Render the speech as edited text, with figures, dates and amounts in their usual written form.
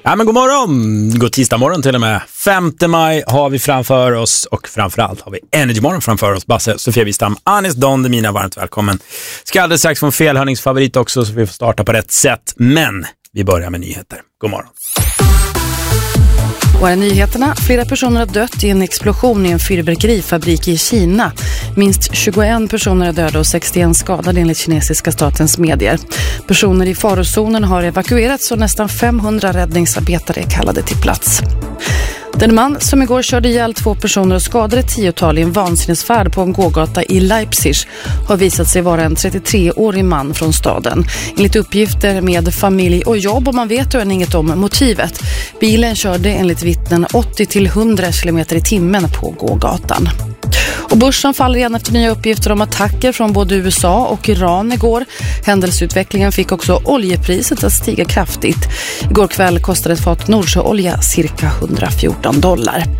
Ja, men god morgon, god tisdag morgon till och med. 5 maj har vi framför oss och framförallt har vi Energy Morgon framför oss. Basse, Sofia Wistam, Anis Don, Demina, varmt välkommen. Ska alldeles strax få en felhörningsfavorit också så vi får starta på rätt sätt. Men vi börjar med nyheter. God morgon. Och är nyheterna. Flera personer har dött i en explosion i en fyrverkerifabrik i Kina. Minst 21 personer är döda och 61 skadade enligt kinesiska statens medier. Personer i farozonen har evakuerats och nästan 500 räddningsarbetare är kallade till plats. Den man som igår körde ihjäl 2 personer och skadade ett 10-tal i en vansinnesfärd på en gågata i Leipzig har visat sig vara en 33-årig man från staden. Enligt uppgifter med familj och jobb, och man vet ju än inget om motivet. Bilen körde enligt vittnen 80-100 km i timmen på gågatan. Och börsen faller igen efter nya uppgifter om attacker från både USA och Iran igår. Händelseutvecklingen fick också oljepriset att stiga kraftigt. Igår kväll kostade ett fat Nordsjöolja cirka $114.